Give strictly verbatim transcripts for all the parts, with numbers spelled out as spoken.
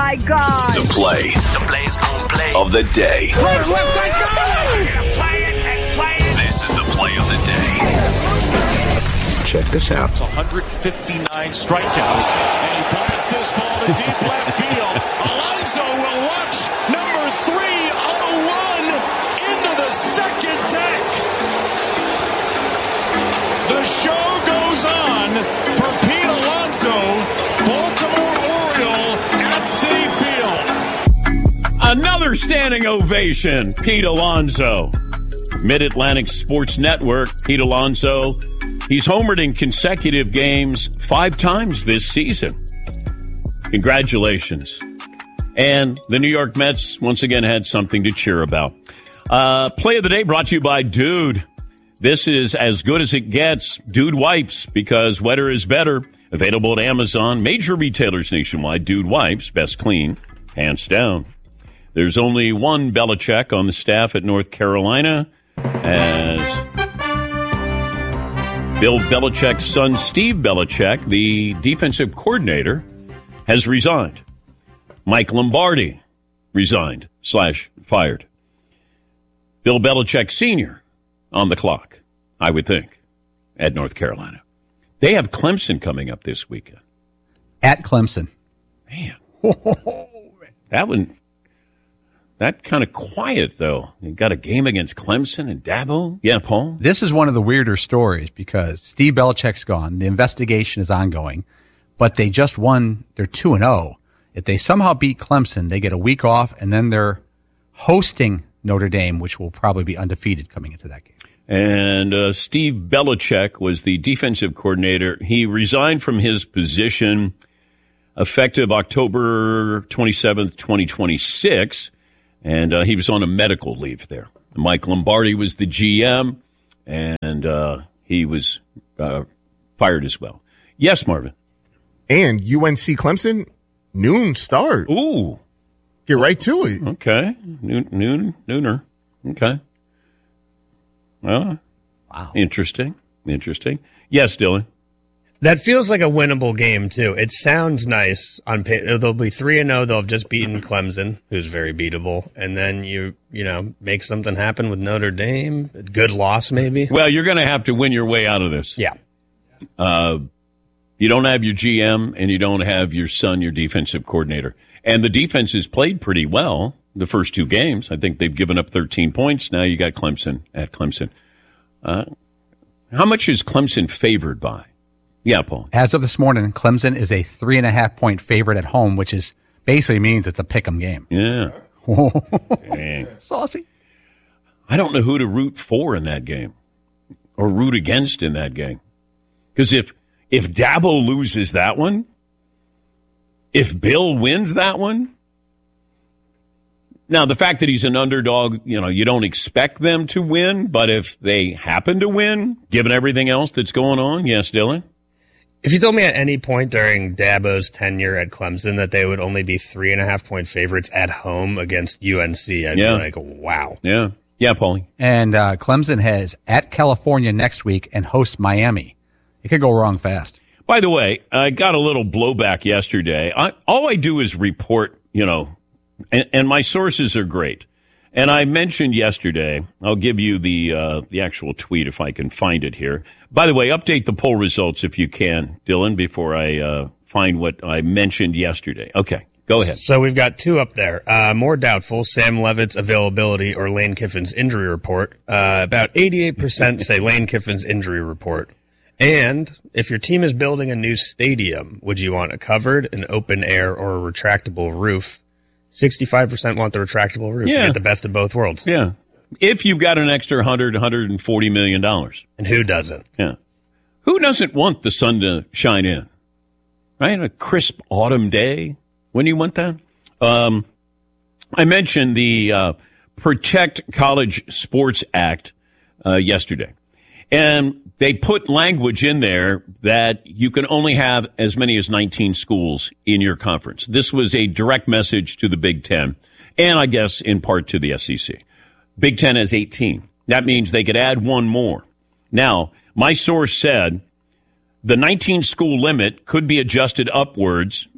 my God. The play. The play's gonna play. Of the day. Play it left, I go! Play it and play it. This is the play of the day. Check this out. It's one hundred fifty-nine strikeouts. And he bunts this ball to deep left field. Alonso will watch number three oh one into the second deck. The show goes on for Pete Alonso, Baltimore Oriole at Citi Field. Another standing ovation, Pete Alonso. Mid-Atlantic Sports Network, Pete Alonso. He's homered in consecutive games five times this season. Congratulations. And the New York Mets once again had something to cheer about. Uh, play of the day brought to you by Dude. This is as good as it gets. Dude wipes, because wetter is better. Available at Amazon, major retailers nationwide. Dude wipes, best clean, hands down. There's only one Belichick on the staff at North Carolina, as Bill Belichick's son, Steve Belichick, the defensive coordinator, has resigned. Mike Lombardi resigned slash fired. Bill Belichick Senior on the clock, I would think, at North Carolina. They have Clemson coming up this weekend. At Clemson. Man. that one, that kind of quiet, though. You got a game against Clemson and Dabo. Yeah, Paul? This is one of the weirder stories because Steve Belichick's gone. The investigation is ongoing, but they just won. They're two and oh. If they somehow beat Clemson, they get a week off, and then they're hosting Notre Dame, which will probably be undefeated coming into that game. And uh, Steve Belichick was the defensive coordinator. He resigned from his position effective October twenty-seventh, twenty twenty-six, and uh, he was on a medical leave there. Mike Lombardi was the G M, and uh, he was uh, fired as well. Yes, Marvin. And U N C Clemson, noon start. Ooh. Get right to it. Okay. Noon, noon, nooner. Okay. Well, wow. Interesting. Interesting. Yes, Dylan. That feels like a winnable game, too. It sounds nice on paper. They'll be three and oh. They'll have just beaten Clemson, who's very beatable. And then you, you know, make something happen with Notre Dame. Good loss, maybe. Well, you're going to have to win your way out of this. Yeah. Uh, you don't have your G M, and you don't have your son, your defensive coordinator. And the defense has played pretty well the first two games. I think they've given up thirteen points. Now you got Clemson at Clemson. Uh, how much is Clemson favored by? Yeah, Paul. As of this morning, Clemson is a three and a half point favorite at home, which is basically means it's a pick'em game. Yeah. Dang. Saucy. I don't know who to root for in that game or root against in that game. Because if, if Dabo loses that one, if Bill wins that one, now the fact that he's an underdog, you know, you don't expect them to win, but if they happen to win, given everything else that's going on, yes, Dylan? If you told me at any point during Dabo's tenure at Clemson that they would only be three and a half point favorites at home against U N C, I'd yeah. be like, wow. Yeah. Yeah, Paulie. And uh, Clemson has at California next week and hosts Miami. It could go wrong fast. By the way, I got a little blowback yesterday. I, all I do is report, you know, and, and my sources are great. And I mentioned yesterday, I'll give you the uh, the actual tweet if I can find it here. By the way, update the poll results if you can, Dylan, before I uh, find what I mentioned yesterday. Okay, go ahead. So we've got two up there. Uh, more doubtful, Sam Levitt's availability or Lane Kiffin's injury report. Uh, about eighty-eight percent say Lane Kiffin's injury report. And if your team is building a new stadium, would you want a covered, an open air, or a retractable roof? sixty-five percent want the retractable roof. Yeah. You get the best of both worlds. Yeah. If you've got an extra one hundred, one hundred forty million dollars. And who doesn't? Yeah. Who doesn't want the sun to shine in? Right? A crisp autumn day. When do you want that? Um, I mentioned the uh, Protect College Sports Act uh, yesterday. And they put language in there that you can only have as many as nineteen schools in your conference. This was a direct message to the Big Ten, and I guess in part to the S E C. Big Ten has eighteen. That means they could add one more. Now, my source said the nineteen-school limit could be adjusted upwards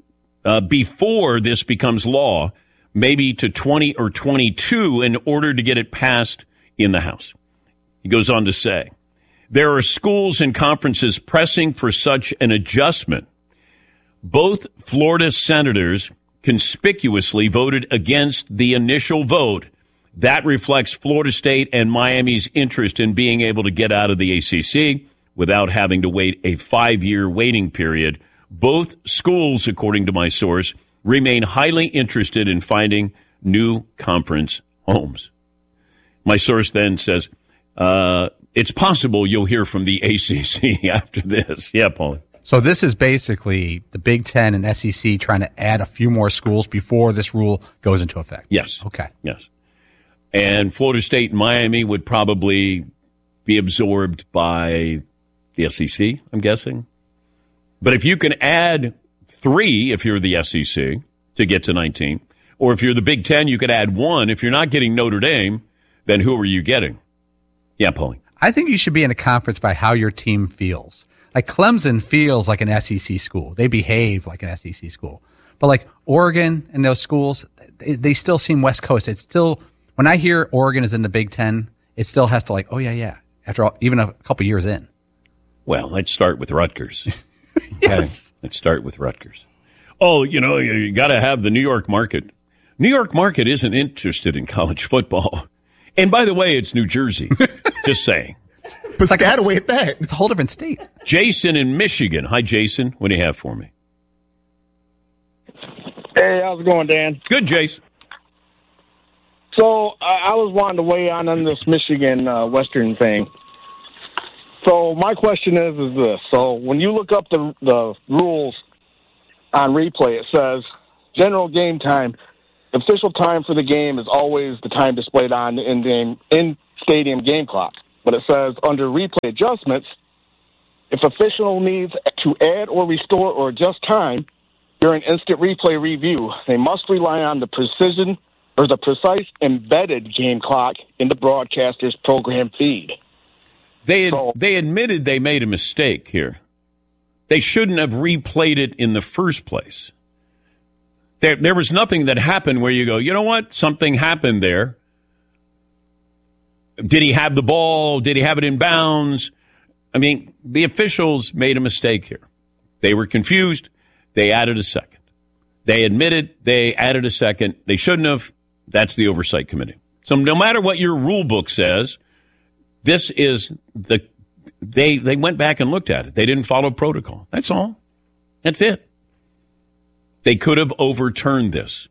uh, before this becomes law, maybe to twenty or twenty-two in order to get it passed in the House. He goes on to say, there are schools and conferences pressing for such an adjustment. Both Florida senators conspicuously voted against the initial vote. That reflects Florida State and Miami's interest in being able to get out of the A C C without having to wait a five-year waiting period. Both schools, according to my source, remain highly interested in finding new conference homes. My source then says, uh, it's possible you'll hear from the A C C after this. Yeah, Paulie. So this is basically the Big Ten and S E C trying to add a few more schools before this rule goes into effect. Yes. Okay. Yes. And Florida State and Miami would probably be absorbed by the S E C, I'm guessing. But if you can add three, if you're the S E C, to get to nineteen, or if you're the Big Ten, you could add one. If you're not getting Notre Dame, then who are you getting? Yeah, Paulie. I think you should be in a conference by how your team feels. Like Clemson feels like an S E C school. They behave like an S E C school. But like Oregon and those schools, they, they still seem West Coast. It's still, when I hear Oregon is in the Big Ten, it still has to like, oh yeah, yeah. After all, even a couple years in. Well, let's start with Rutgers. Yes. Okay. Let's start with Rutgers. Oh, you know, you, you got to have the New York market. New York market isn't interested in college football. And by the way, it's New Jersey. Just saying. Piscataway at that. It's a whole different state. Jason in Michigan. Hi, Jason. What do you have for me? Hey, how's it going, Dan? Good, Jason. So I, I was wanting to weigh on on this Michigan uh, Western thing. So my question is, is this. So when you look up the the rules on replay, it says general game time. The official time for the game is always the time displayed on the in-game, in-stadium game clock. But it says under replay adjustments, if official needs to add or restore or adjust time during instant replay review, they must rely on the precision or the precise embedded game clock in the broadcaster's program feed. They ad- they admitted they made a mistake here. They shouldn't have replayed it in the first place. There, there was nothing that happened where you go, you know what? Something happened there. Did he have the ball? Did he have it in bounds? I mean, the officials made a mistake here. They were confused. They added a second. They admitted they added a second. They shouldn't have. That's the oversight committee. So no matter what your rule book says, this is the they they went back and looked at it. They didn't follow protocol. That's all. That's it. They could have overturned this.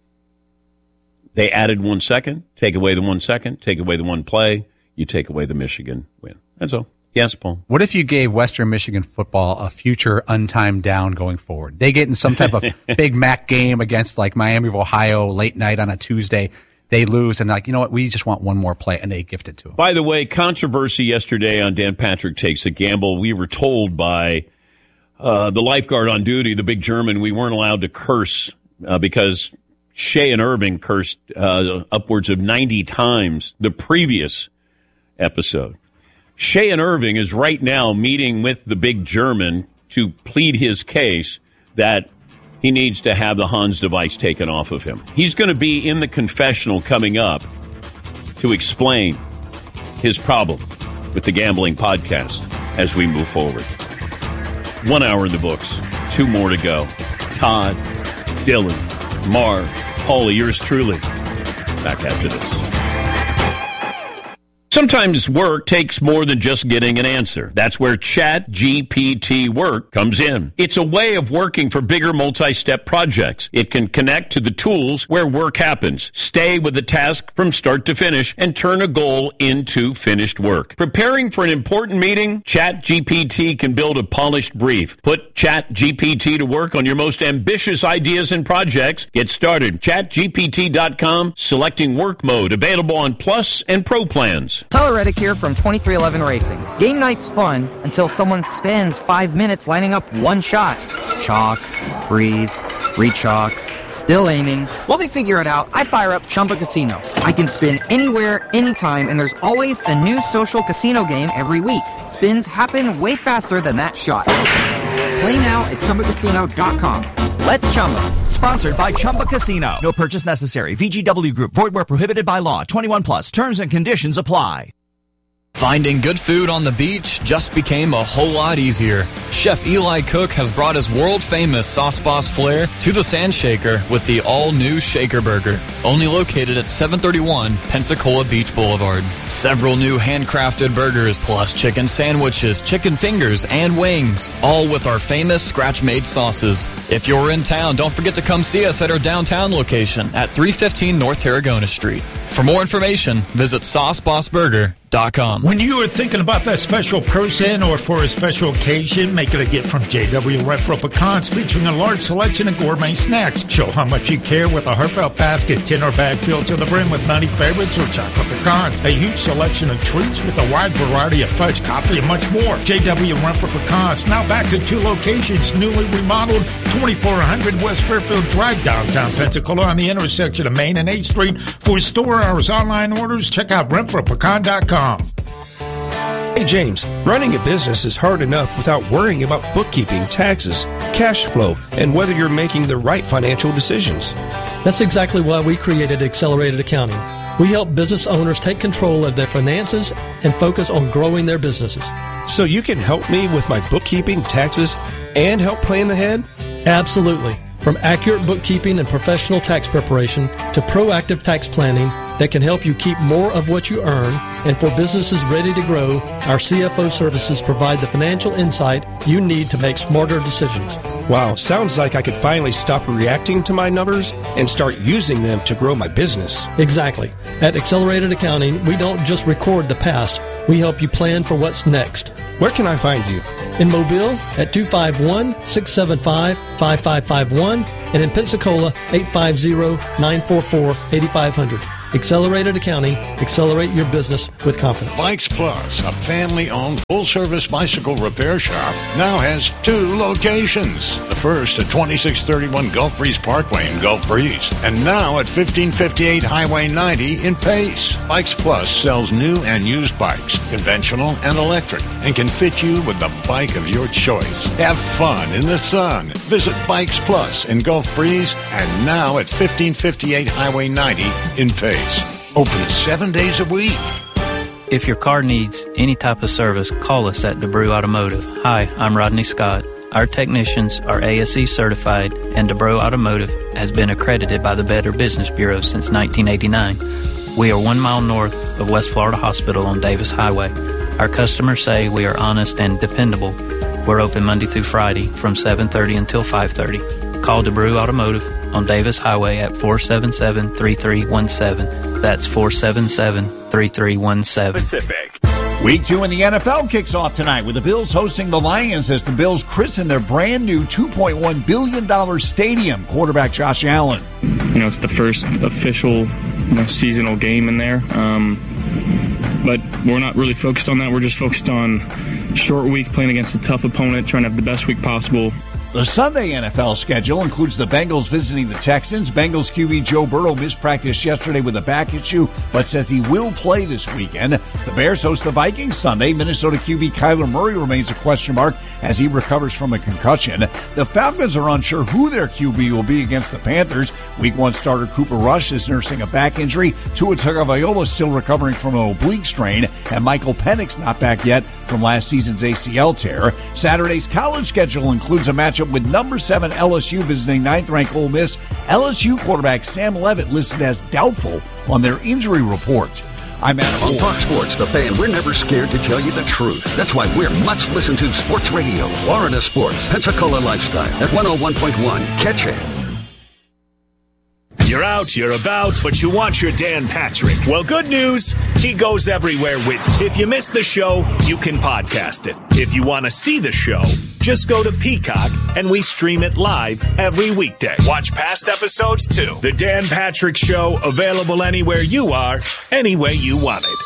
They added one second, take away the one second, take away the one play, you take away the Michigan win. That's all. Yes, Paul. What if you gave Western Michigan football a future untimed down going forward? They get in some type of Big Mac game against like Miami of Ohio late night on a Tuesday. They lose and like, you know what, we just want one more play, and they gift it to them. By the way, controversy yesterday on Dan Patrick Takes a Gamble. We were told by uh, the lifeguard on duty, the big German, we weren't allowed to curse uh, because Shea and Irving cursed uh, upwards of ninety times the previous episode. Shea and Irving is right now meeting with the big German to plead his case that he needs to have the Hans device taken off of him. He's going to be in the confessional coming up to explain his problem with the gambling podcast as we move forward. One hour in the books, two more to go. Todd, Dylan, Marv, Paulie, yours truly. Back after this. Sometimes work takes more than just getting an answer. That's where Chat G P T Work comes in. It's a way of working for bigger multi-step projects. It can connect to the tools where work happens, stay with the task from start to finish, and turn a goal into finished work. Preparing for an important meeting? Chat G P T can build a polished brief. Put Chat G P T to work on your most ambitious ideas and projects. Get started. chat G P T dot com, selecting work mode, available on Plus and Pro plans. Tyler Reddick here from twenty-three eleven Racing. Game night's fun until someone spends five minutes lining up one shot. Chalk, breathe, re-chalk, still aiming. While they figure it out, I fire up Chumba Casino. I can spin anywhere, anytime, and there's always a new social casino game every week. Spins happen way faster than that shot. Play now at Chumba Casino dot com. Let's Chumba. Sponsored by Chumba Casino. No purchase necessary. V G W Group. Void where prohibited by law. twenty-one plus. Terms and conditions apply. Finding good food on the beach just became a whole lot easier. Chef Eli Cook has brought his world-famous Sauce Boss flair to the Sand Shaker with the all-new Shaker Burger, only located at seven thirty-one Pensacola Beach Boulevard. Several new handcrafted burgers plus chicken sandwiches, chicken fingers, and wings, all with our famous scratch-made sauces. If you're in town, don't forget to come see us at our downtown location at three fifteen North Tarragona Street. For more information, visit sauce boss burger dot com. When you are thinking about that special person or for a special occasion, make it a gift from J W Renfro Pecans, featuring a large selection of gourmet snacks. Show how much you care with a heartfelt basket, tin or bag filled to the brim with nutty favorites or chocolate pecans. A huge selection of treats with a wide variety of fudge, coffee, and much more. J W Renfro Pecans, now back to two locations, newly remodeled, twenty-four hundred West Fairfield Drive, downtown Pensacola, on the intersection of Main and eighth Street. For store hours, online orders, check out renfro pecan dot com. Hey James, running a business is hard enough without worrying about bookkeeping, taxes, cash flow, and whether you're making the right financial decisions. That's exactly why we created Accelerated Accounting. We help business owners take control of their finances and focus on growing their businesses. So you can help me with my bookkeeping, taxes, and help plan ahead? Absolutely. From accurate bookkeeping and professional tax preparation to proactive tax planning that can help you keep more of what you earn, and for businesses ready to grow, our C F O services provide the financial insight you need to make smarter decisions. Wow, sounds like I could finally stop reacting to my numbers and start using them to grow my business. Exactly. At Accelerated Accounting, we don't just record the past, we help you plan for what's next. Where can I find you? In Mobile at two five one, six seven five, five five five one and in Pensacola eight five zero, nine four four, eight five zero zero. Accelerated Accounting. Accelerate your business with confidence. Bikes Plus, a family-owned full-service bicycle repair shop, now has two locations. The first at twenty-six thirty-one Gulf Breeze Parkway in Gulf Breeze, and now at fifteen fifty-eight Highway ninety in Pace. Bikes Plus sells new and used bikes, conventional and electric, and can fit you with the bike of your choice. Have fun in the sun. Visit Bikes Plus in Gulf Breeze, and now at fifteen fifty-eight Highway ninety in Pace. Open seven days a week. If your car needs any type of service, call us at DeBrew Automotive. Hi, I'm Rodney Scott. Our technicians are A S E certified, and DeBrew Automotive has been accredited by the Better Business Bureau since nineteen eighty-nine. We are one mile north of West Florida Hospital on Davis Highway. Our customers say we are honest and dependable. We're open Monday through Friday from seven thirty until five thirty. Call DeBrew Automotive on Davis Highway at four seven seven, three three one seven. That's four seven seven, three three one seven. Pacific. Week two in the N F L kicks off tonight with the Bills hosting the Lions as the Bills christen their brand new two point one billion dollars stadium. Quarterback Josh Allen. You know, it's the first official, you know, seasonal game in there. Um, but we're not really focused on that. We're just focused on short week, playing against a tough opponent, trying to have the best week possible. The Sunday N F L schedule includes the Bengals visiting the Texans. Bengals Q B Joe Burrow missed practice yesterday with a back issue, but says he will play this weekend. The Bears host the Vikings Sunday. Minnesota Q B Kyler Murray remains a question mark as he recovers from a concussion. The Falcons are unsure who their Q B will be against the Panthers. Week one starter Cooper Rush is nursing a back injury. Tua Tagovailoa still recovering from an oblique strain, and Michael Penix not back yet from last season's A C L tear. Saturday's college schedule includes a matchup with number seven L S U visiting ninth-ranked Ole Miss. L S U quarterback Sam Levitt listed as doubtful on their injury report. I'm Adam On Fox Sports, The Fan, we're never scared to tell you the truth. That's why we're much listened to sports radio. Florida Sports, Pensacola Lifestyle at one oh one point one. Catch it. You're out, you're about, but you want your Dan Patrick. Well, good news, he goes everywhere with you. If you missed the show, you can podcast it. If you want to see the show, just go to Peacock, and we stream it live every weekday. Watch past episodes, too. The Dan Patrick Show, available anywhere you are, any way you want it.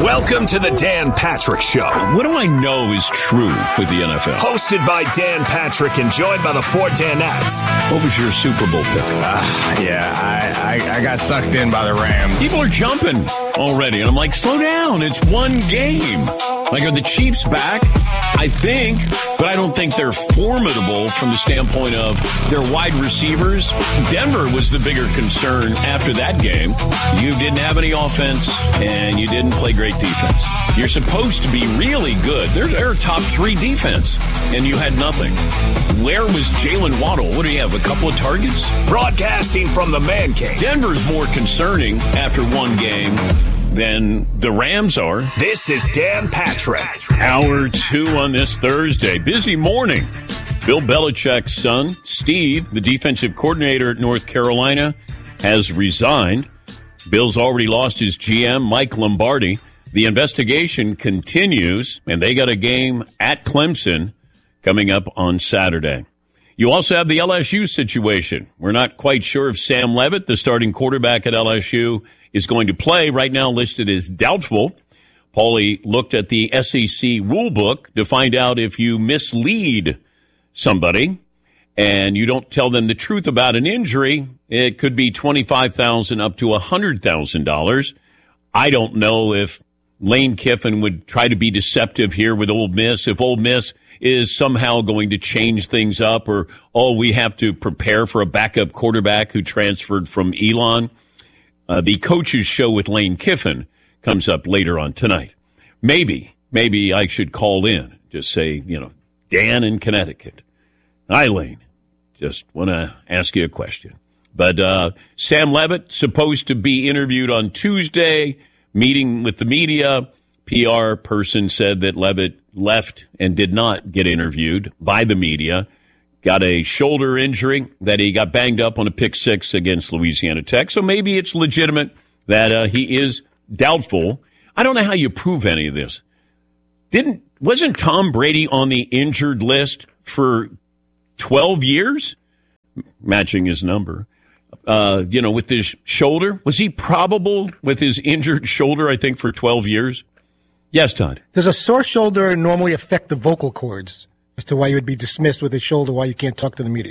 Welcome to the Dan Patrick Show. What do I know is true with the N F L? Hosted by Dan Patrick and joined by the four Danettes. What was your Super Bowl pick? Uh, yeah, I, I, I got sucked in by the Rams. People are jumping already, and I'm like, slow down. It's one game. Like, are the Chiefs back? I think, but I don't think they're formidable from the standpoint of their wide receivers. Denver was the bigger concern after that game. You didn't have any offense, and you didn't play great defense. You're supposed to be really good. They're, they're a top three defense, and you had nothing. Where was Jalen Waddle? What do you have, a couple of targets? Broadcasting from the Man Cave. Denver's more concerning after one game than the Rams are. This is Dan Patrick. Hour two on this Thursday. Busy morning. Bill Belichick's son, Steve, the defensive coordinator at North Carolina, has resigned. Bill's already lost his G M, Mike Lombardi. The investigation continues, and they got a game at Clemson coming up on Saturday. You also have the L S U situation. We're not quite sure if Sam Leavitt, the starting quarterback at L S U, is going to play. Right now listed as doubtful. Paulie looked at the S E C rule book to find out if you mislead somebody and you don't tell them the truth about an injury, it could be twenty-five thousand dollars up to one hundred thousand dollars. I don't know if Lane Kiffin would try to be deceptive here with Ole Miss. If Ole Miss is somehow going to change things up, or, oh, we have to prepare for a backup quarterback who transferred from Elon. Uh, the coach's show with Lane Kiffin comes up later on tonight. Maybe, maybe I should call in, just say, you know, Dan in Connecticut. Hi, Lane. Just want to ask you a question. But uh, Sam Leavitt, supposed to be interviewed on Tuesday, meeting with the media. P R person said that Leavitt left and did not get interviewed by the media. Got a shoulder injury that he got banged up on a pick six against Louisiana Tech. So maybe it's legitimate that uh, he is doubtful. I don't know how you prove any of this. Didn't wasn't Tom Brady on the injured list for twelve years? Matching his number. Uh, you know, with his shoulder. Was he probable with his injured shoulder, I think, for twelve years? Yes, Todd. Does a sore shoulder normally affect the vocal cords as to why you would be dismissed with a shoulder, why you can't talk to the media?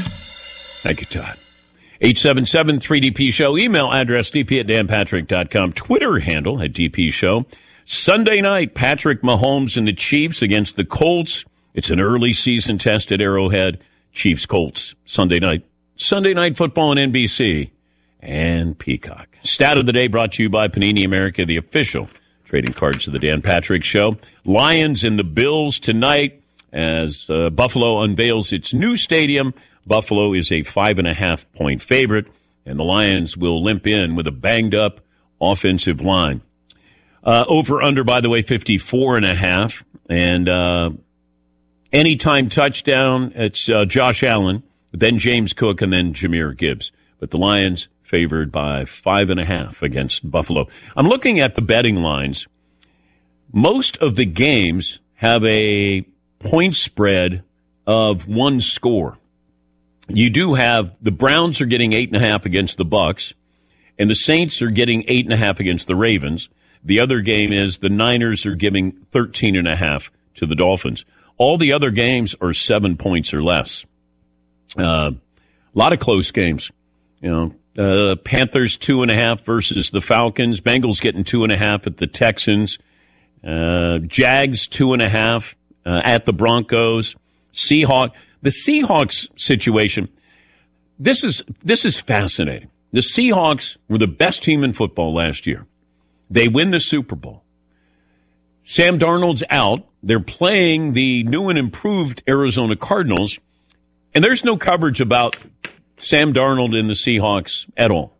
Thank you, Todd. eight seven seven three D P Show. Email address d p at dan patrick dot com. Twitter handle at D P Show. Sunday night, Patrick Mahomes and the Chiefs against the Colts. It's an early season test at Arrowhead. Chiefs-Colts, Sunday night. Sunday Night Football on N B C and Peacock. Stat of the day brought to you by Panini America, the official trading cards of the Dan Patrick Show. Lions and the Bills tonight as uh, Buffalo unveils its new stadium. Buffalo is a five and a half point favorite, and the Lions will limp in with a banged up offensive line. Uh, over under, by the way, fifty-four and a half, and uh, anytime touchdown, it's uh, Josh Allen, then James Cook, and then Jahmyr Gibbs. But the Lions favored by five and a half against Buffalo. I'm looking at the betting lines. Most of the games have a point spread of one score. You do have the Browns are getting eight and a half against the Bucks, and the Saints are getting eight and a half against the Ravens. The other game is the Niners are giving thirteen and a half to the Dolphins. All the other games are seven points or less. Uh, a lot of close games. You know, uh, Panthers two and a half versus the Falcons. Bengals getting two and a half at the Texans. Uh, Jags two and a half uh, at the Broncos. Seahawks. The Seahawks situation. This is this is fascinating. The Seahawks were the best team in football last year. They win the Super Bowl. Sam Darnold's out. They're playing the new and improved Arizona Cardinals, and there's no coverage about Sam Darnold and the Seahawks at all.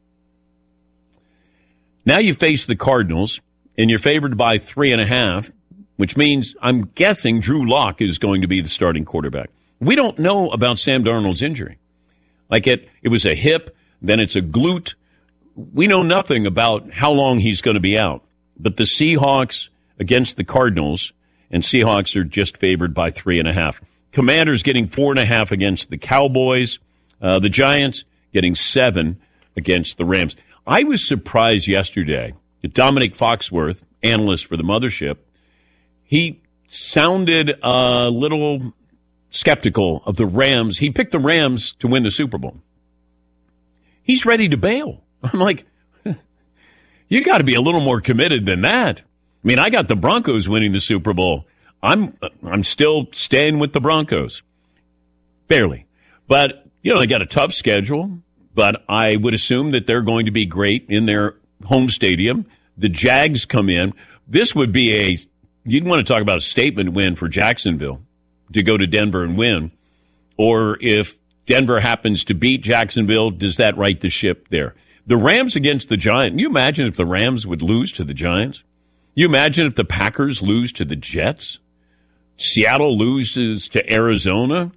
Now you face the Cardinals, and you're favored by three and a half, which means I'm guessing Drew Lock is going to be the starting quarterback. We don't know about Sam Darnold's injury. Like it, it was a hip, then it's a glute. We know nothing about how long he's going to be out. But the Seahawks against the Cardinals, and Seahawks are just favored by three and a half. Commanders getting four and a half against the Cowboys. Uh, the Giants getting seven against the Rams. I was surprised yesterday that Dominic Foxworth analyst for the mothership. He sounded a little skeptical of the Rams. He picked the Rams to win the Super Bowl. He's ready to bail. I'm like, you got to be a little more committed than that. I mean, I got the Broncos winning the Super Bowl. I'm I'm still staying with the Broncos. Barely. But, you know, they got a tough schedule, but I would assume that they're going to be great in their home stadium. The Jags come in. This would be a, you'd want to talk about a statement win for Jacksonville to go to Denver and win. Or if Denver happens to beat Jacksonville, does that right the ship there? The Rams against the Giants. Can you imagine if the Rams would lose to the Giants? You imagine if the Packers lose to the Jets? Seattle loses to Arizona?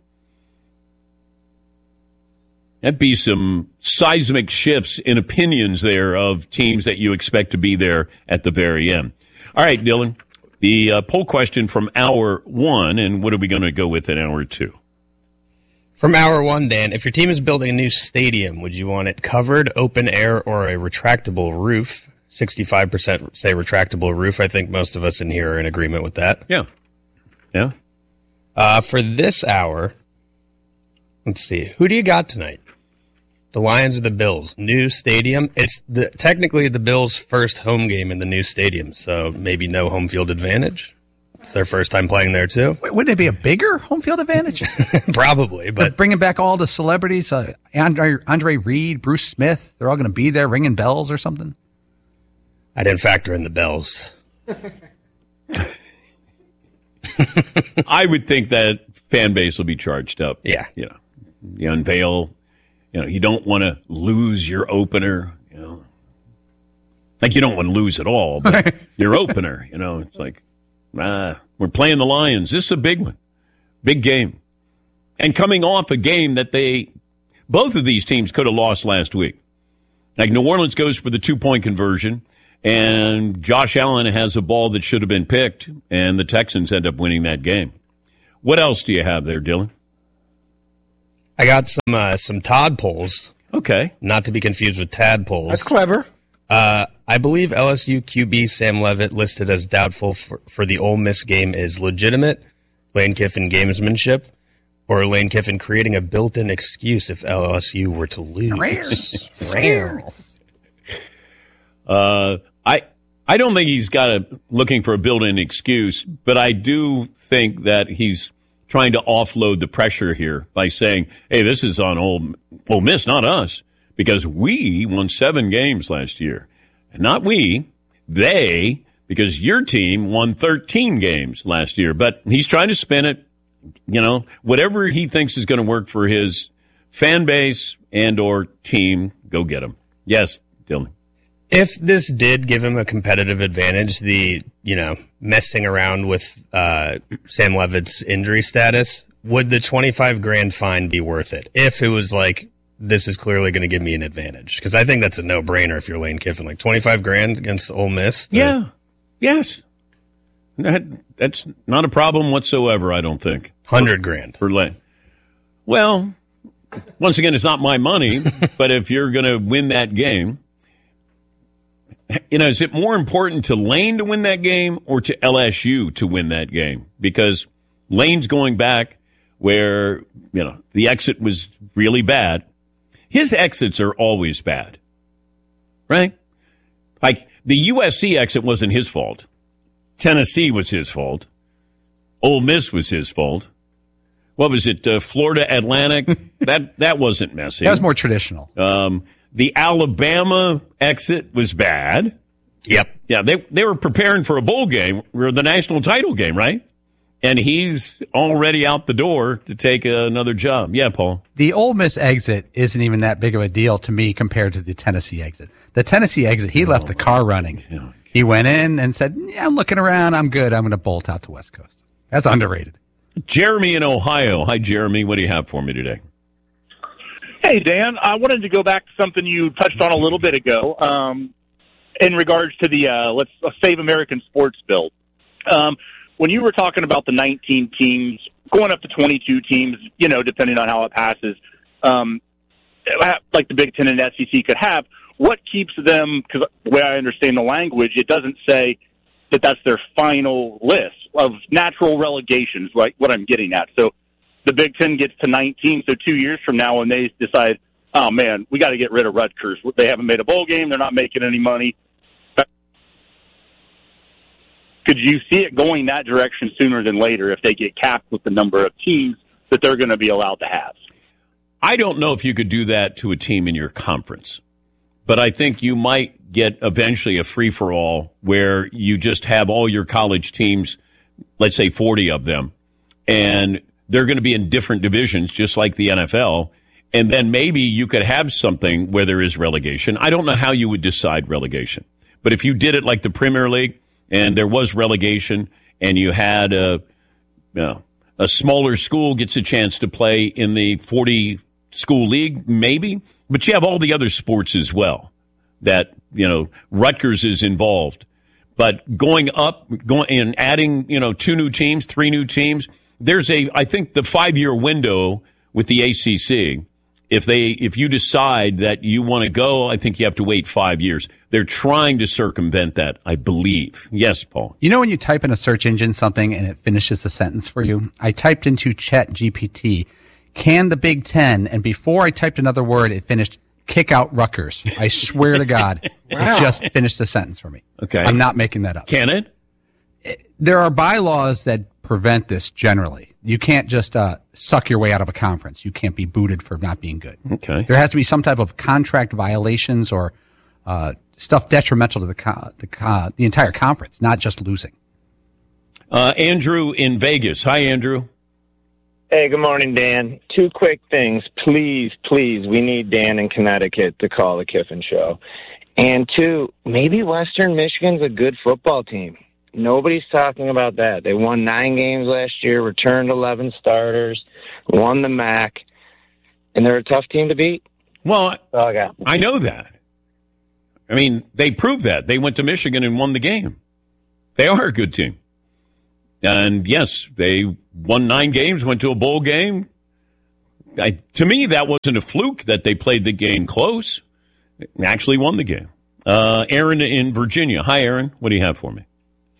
That'd be some seismic shifts in opinions there of teams that you expect to be there at the very end. All right, Dylan, the uh, poll question from hour one, and what are we going to go with in hour two? From hour one, Dan, if your team is building a new stadium, would you want it covered, open air, or a retractable roof? sixty-five percent say retractable roof. I think most of us in here are in agreement with that. Yeah. Yeah. Uh, for this hour, let's see. Who do you got tonight? The Lions or the Bills? New stadium. It's the, technically the Bills' first home game in the new stadium, so maybe no home field advantage. It's their first time playing there, too. Wait, wouldn't it be a bigger home field advantage? Probably, but... They're bringing back all the celebrities, uh, Andre, Andre Reed, Bruce Smith, they're all going to be there ringing bells or something? I didn't factor in the bells. I would think that fan base will be charged up. Yeah. You know, you unveil, you know, you don't want to lose your opener, you know. Like you don't want to lose at all, but your opener, you know, it's like, ah, we're playing the Lions. This is a big one. Big game. And coming off a game that they, both of these teams could have lost last week. Like New Orleans goes for the two-point conversion, and Josh Allen has a ball that should have been picked, and the Texans end up winning that game. What else do you have there, Dylan? I got some uh, some Todd polls. Okay. Not to be confused with tadpoles. That's clever. Uh, I believe L S U Q B Sam Leavitt listed as doubtful for, for the Ole Miss game is legitimate, Lane Kiffin gamesmanship, or Lane Kiffin creating a built-in excuse if L S U were to lose. uh, I I don't think he's got a looking for a built-in excuse, but I do think that he's trying to offload the pressure here by saying, "Hey, this is on Ole, Ole Miss, not us, because we won seven games last year, and not we, they, because your team won thirteen games last year." But he's trying to spin it, you know, whatever he thinks is going to work for his fan base and or team. Go get him. Yes, Dylan. If this did give him a competitive advantage, the, you know, messing around with uh, Sam Leavitt's injury status, would the twenty-five grand fine be worth it? If it was like, this is clearly going to give me an advantage. Because I think that's a no-brainer if you're Lane Kiffin. Like twenty-five grand against Ole Miss? The- yeah. Yes. That, that's not a problem whatsoever, I don't think. Hundred grand. For Lane. Well, once again, it's not my money, but if you're going to win that game, you know, is it more important to Lane to win that game or to L S U to win that game? Because Lane's going back where, you know, the exit was really bad. His exits are always bad, right? Like the U S C exit wasn't his fault. Tennessee was his fault. Ole Miss was his fault. What was it? Uh, Florida Atlantic? that that wasn't messy. That was more traditional. Um, the Alabama exit was bad. Yep. Yeah, they they were preparing for a bowl game or the national title game, right? And he's already out the door to take another job. Yeah, Paul. The Ole Miss exit isn't even that big of a deal to me compared to the Tennessee exit. The Tennessee exit, he oh, left the car running. God. He went in and said, yeah, I'm looking around. I'm good. I'm going to bolt out to West Coast. That's underrated. Jeremy in Ohio. Hi, Jeremy. What do you have for me today? Hey, Dan. I wanted to go back to something you touched on a little bit ago um, in regards to the uh, let's uh, Save American Sports bill. Um, when you were talking about the nineteen teams, going up to twenty-two teams, you know, depending on how it passes, um, like the Big Ten and S E C could have, what keeps them, because the way I understand the language, it doesn't say that that's their final list of natural relegations, like what I'm getting at. So the Big Ten gets to nineteen, so two years from now when they decide, oh, man, we got to get rid of Rutgers. They haven't made a bowl game. They're not making any money. Could you see it going that direction sooner than later if they get capped with the number of teams that they're going to be allowed to have? I don't know if you could do that to a team in your conference, but I think you might get eventually a free-for-all where you just have all your college teams, let's say forty of them, and they're going to be in different divisions just like the N F L, and then maybe you could have something where there is relegation. I don't know how you would decide relegation, but if you did it like the Premier League and there was relegation and you had a, you know, a smaller school gets a chance to play in the forty-school league, maybe, but you have all the other sports as well that, you know, Rutgers is involved. But going up going and adding, you know, two new teams, three new teams, there's a, I think the five-year window with the A C C, if they, if you decide that you want to go, I think you have to wait five years. They're trying to circumvent that, I believe. Yes, Paul. You know when you type in a search engine something and it finishes the sentence for you? I typed into Chat G P T, can the Big Ten, and before I typed another word, it finished, kick out Rutgers. I swear to God, Wow. It just finished the sentence for me. Okay. I'm not making that up. Can it? There are bylaws that prevent this generally. You can't just uh, suck your way out of a conference. You can't be booted for not being good. Okay. There has to be some type of contract violations or uh, stuff detrimental to the co- the, co- the entire conference, not just losing. Uh, Andrew in Vegas. Hi, Andrew. Hey, good morning, Dan. Two quick things. Please, please, we need Dan in Connecticut to call the Kiffin Show. And two, maybe Western Michigan's a good football team. Nobody's talking about that. They won nine games last year, returned eleven starters, won the M A C, and they're a tough team to beat. Well, oh, I, got. I know that. I mean, they proved that. They went to Michigan and won the game. They are a good team. And, yes, they won nine games, went to a bowl game. I, to me, that wasn't a fluke that they played the game close. They actually won the game. Uh, Aaron in Virginia. Hi, Aaron. What do you have for me?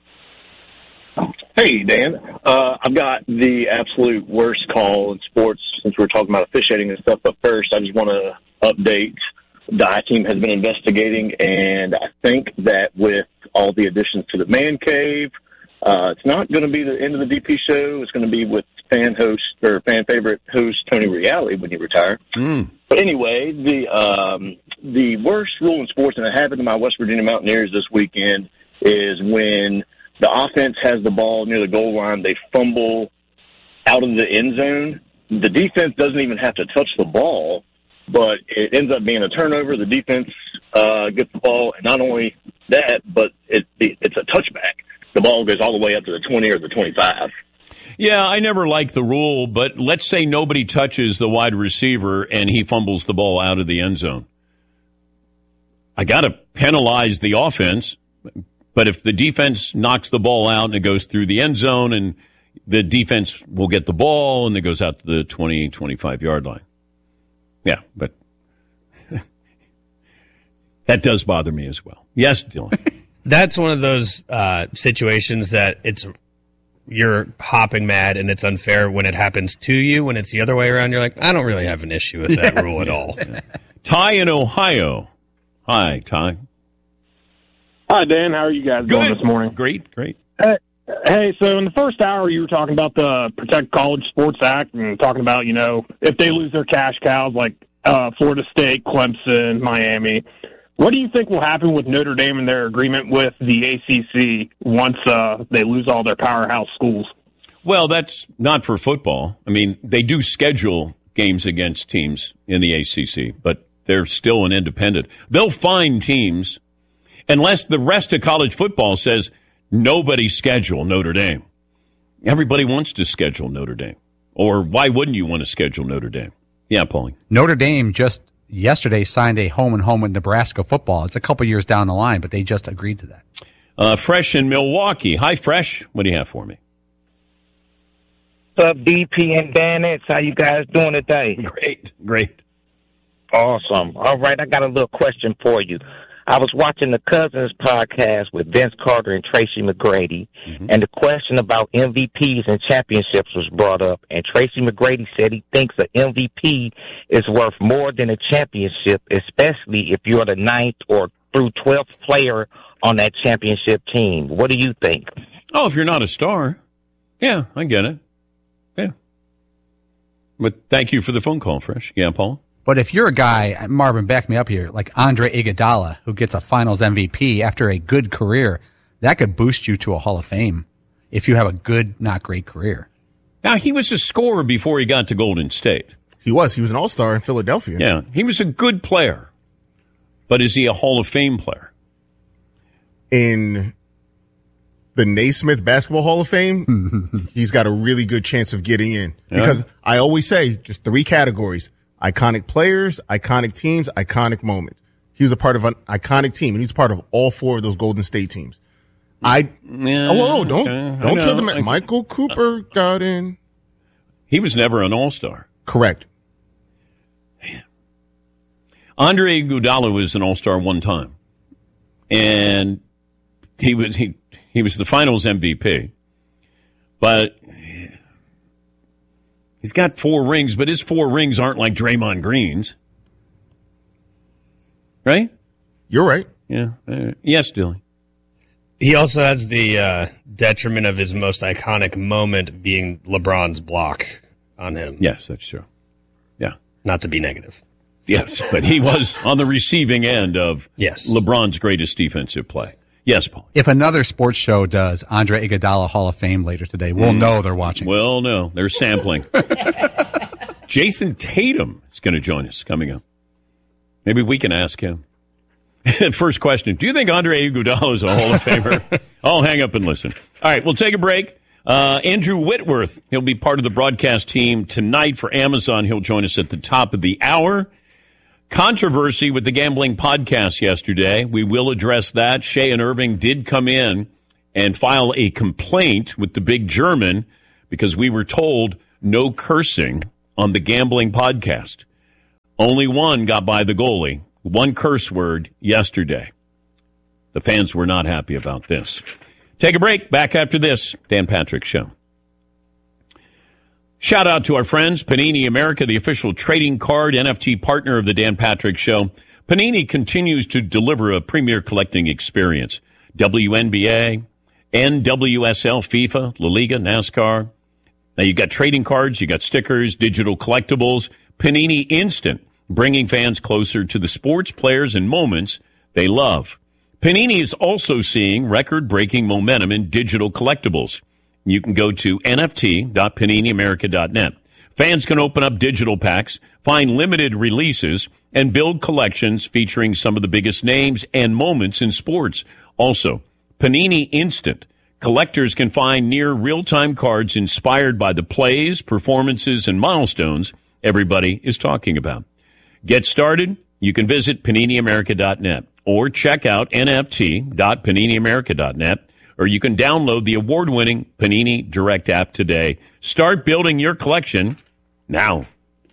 Hey, Dan. Uh, I've got the absolute worst call in sports since we're talking about officiating and stuff. But first, I just want to update. The I team has been investigating, and I think that with all the additions to the man cave, uh, it's not going to be the end of the D P show. It's going to be with fan host or fan favorite host Tony Reale when you retire. Mm. But anyway, the um, the worst rule in sports, and it happened to my West Virginia Mountaineers this weekend, is when the offense has the ball near the goal line, they fumble out of the end zone. The defense doesn't even have to touch the ball, but it ends up being a turnover. The defense uh, gets the ball, and not only that, but it, it's a touchback. The ball goes all the way up to the twenty or the twenty-five. Yeah, I never liked the rule, but let's say nobody touches the wide receiver and he fumbles the ball out of the end zone. I got to penalize the offense, but if the defense knocks the ball out and it goes through the end zone and the defense will get the ball and it goes out to the twenty, twenty-five-yard line. Yeah, but that does bother me as well. Yes, Dylan. That's one of those uh, situations that it's you're hopping mad and it's unfair when it happens to you. When it's the other way around, you're like, I don't really have an issue with that rule at all. Ty in Ohio. Hi, Ty. Hi, Dan. How are you guys Good. doing this morning? Great, great. Hey, hey, so in the first hour, you were talking about the Protect College Sports Act and talking about, you know, if they lose their cash cows like uh, Florida State, Clemson, Miami. What do you think will happen with Notre Dame and their agreement with the A C C once uh, they lose all their powerhouse schools? Well, that's not for football. I mean, they do schedule games against teams in the A C C, but they're still an independent. They'll find teams, unless the rest of college football says nobody schedule Notre Dame. Everybody wants to schedule Notre Dame. Or why wouldn't you want to schedule Notre Dame? Yeah, Paulie. Notre Dame just yesterday signed a home and home with Nebraska football. It's a couple years down the line, but they just agreed to that. Uh, Fresh in Milwaukee. Hi, Fresh. What do you have for me? What's up, D P and Dan X? How you guys doing today? Great, great. Awesome. All right, I got a little question for you. I was watching the Cousins podcast with Vince Carter and Tracy McGrady, mm-hmm. and the question about M V Ps and championships was brought up, and Tracy McGrady said he thinks an M V P is worth more than a championship, especially if you're the ninth or through twelfth player on that championship team. What do you think? Oh, if you're not a star. Yeah, I get it. Yeah. But thank you for the phone call, Fresh. Yeah, Paul? But if you're a guy, Marvin, back me up here, like Andre Iguodala, who gets a Finals M V P after a good career, that could boost you to a Hall of Fame if you have a good, not great career. Now, he was a scorer before he got to Golden State. He was. He was an all-star in Philadelphia. Yeah, he was a good player. But is he a Hall of Fame player? In the Naismith Basketball Hall of Fame, he's got a really good chance of getting in. Because yeah. I always say just three categories: iconic players, iconic teams, iconic moments. He was a part of an iconic team, and he's part of all four of those Golden State teams. I yeah, oh, oh don't okay. don't kill the man. Michael Cooper got in. He was never an all-star. Correct. Man. Andre Iguodala was an all-star one time, and he was he he was the Finals M V P. But he's got four rings, but his four rings aren't like Draymond Green's, right? You're right. Yeah. Uh, yes, Dilly. He also has the uh, detriment of his most iconic moment being LeBron's block on him. Yes, that's true. Yeah. Not to be negative. Yes, but he was on the receiving end of yes. LeBron's greatest defensive play. Yes, Paul. If another sports show does Andre Iguodala Hall of Fame later today, we'll mm. know they're watching. Well, no, they're sampling. Jason Tatum is going to join us coming up. Maybe we can ask him. First question, do you think Andre Iguodala is a Hall of Famer? I'll hang up and listen. All right, we'll take a break. Uh, Andrew Whitworth, he'll be part of the broadcast team tonight for Amazon. He'll join us at the top of the hour. Controversy with the gambling podcast yesterday. We will address that. Shea and Irving did come in and file a complaint with the big German because we were told no cursing on the gambling podcast. Only one got by the goalie. One curse word yesterday. The fans were not happy about this. Take a break. Back after this. Dan Patrick Show. Shout out to our friends, Panini America, the official trading card N F T partner of the Dan Patrick Show. Panini continues to deliver a premier collecting experience. W N B A, N W S L, FIFA, La Liga, NASCAR. Now you got trading cards, you got stickers, digital collectibles. Panini Instant, bringing fans closer to the sports, players, and moments they love. Panini is also seeing record-breaking momentum in digital collectibles. You can go to N F T dot panini america dot net. Fans can open up digital packs, find limited releases, and build collections featuring some of the biggest names and moments in sports. Also, Panini Instant. Collectors can find near real-time cards inspired by the plays, performances, and milestones everybody is talking about. Get started. You can visit panini america dot net or check out N F T dot panini america dot net. Or you can download the award-winning Panini Direct app today. Start building your collection now.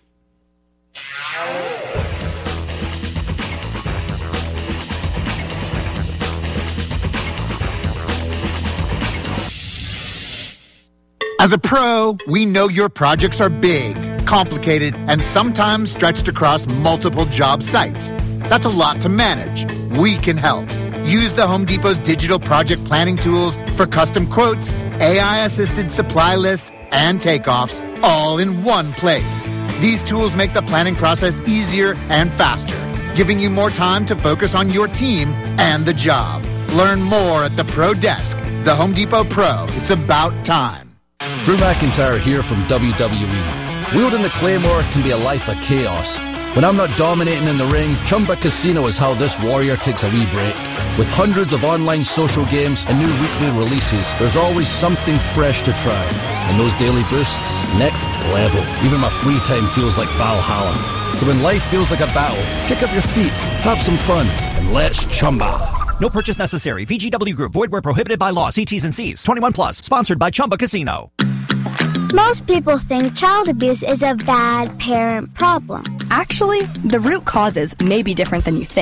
As a pro, we know your projects are big, complicated, and sometimes stretched across multiple job sites. That's a lot to manage. We can help. Use the Home Depot's digital project planning tools for custom quotes, A I-assisted supply lists, and takeoffs, all in one place. These tools make the planning process easier and faster, giving you more time to focus on your team and the job. Learn more at the Pro Desk. The Home Depot Pro. It's about time. Drew McIntyre here from W W E. Wielding the Claymore can be a life of chaos. When I'm not dominating in the ring, Chumba Casino is how this warrior takes a wee break. With hundreds of online social games and new weekly releases, there's always something fresh to try. And those daily boosts, next level. Even my free time feels like Valhalla. So when life feels like a battle, kick up your feet, have some fun, and let's Chumba. No purchase necessary. V G W Group. Void where prohibited by law. See T's and C's. twenty-one plus. Sponsored by Chumba Casino. Most people think child abuse is a bad parent problem. Actually, the root causes may be different than you think.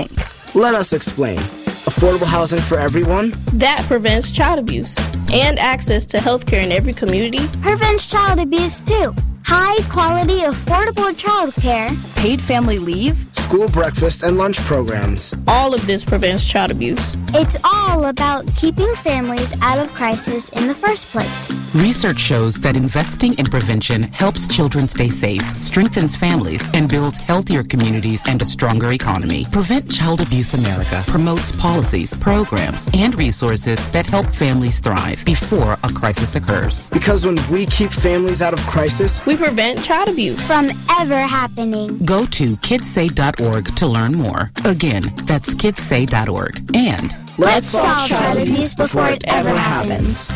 Let us explain. Affordable housing for everyone? That prevents child abuse. And access to health care in every community prevents child abuse too. High quality, affordable child care. Paid family leave. School breakfast and lunch programs. All of this prevents child abuse. It's all about keeping families out of crisis in the first place. Research shows that investing in prevention helps children stay safe, strengthens families, and builds healthier communities and a stronger economy. Prevent Child Abuse America promotes policies, programs, and resources that help families thrive before a crisis occurs. Because when we keep families out of crisis, we prevent child abuse from ever happening. Go to kids say dot org to learn more. Again, that's kids say dot org. And let's solve child abuse before it ever happens.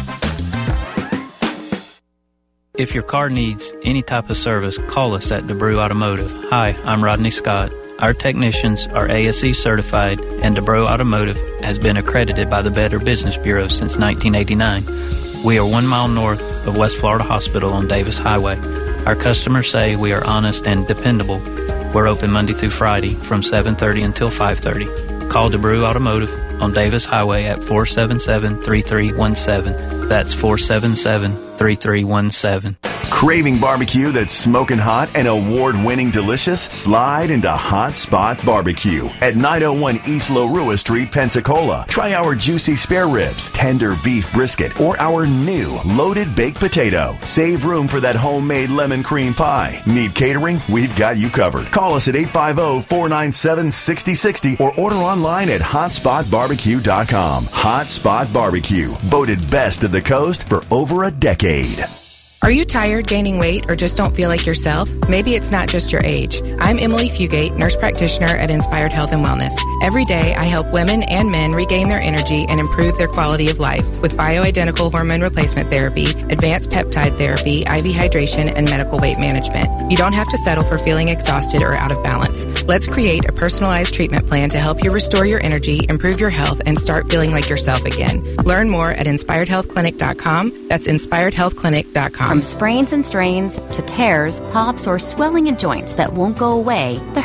If your car needs any type of service, call us at DeBrew Automotive. Hi, I'm Rodney Scott. Our technicians are A S E certified, and DeBrew Automotive has been accredited by the Better Business Bureau since nineteen eighty-nine. We are one mile north of West Florida Hospital on Davis Highway. Our customers say we are honest and dependable. We're open Monday through Friday from seven thirty until five thirty. Call DeBrew Automotive on Davis Highway at four seven seven, three three one seven. That's four seven seven, three three one seven. Craving barbecue that's smoking hot and award-winning delicious? Slide into Hot Spot Barbecue at nine oh one East Larua Street, Pensacola. Try our juicy spare ribs, tender beef brisket, or our new loaded baked potato. Save room for that homemade lemon cream pie. Need catering? We've got you covered. Call us at eight five zero, four nine seven, six zero six zero or order online at hot spot barbecue dot com. Hot Spot Barbecue, voted best of the coast for over a decade. Are you tired, gaining weight, or just don't feel like yourself? Maybe it's not just your age. I'm Emily Fugate, nurse practitioner at Inspired Health and Wellness. Every day, I help women and men regain their energy and improve their quality of life with bioidentical hormone replacement therapy, advanced peptide therapy, I V hydration, and medical weight management. You don't have to settle for feeling exhausted or out of balance. Let's create a personalized treatment plan to help you restore your energy, improve your health, and start feeling like yourself again. Learn more at inspired health clinic dot com. That's inspired health clinic dot com. From sprains and strains to tears, pops, or swelling in joints that won't go away, the